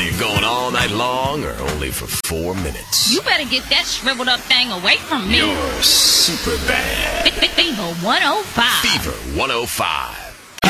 you going all night long or only for 4 minutes? You better get that shriveled up thing away from me. You're super bad. Fever 105. Fever 105.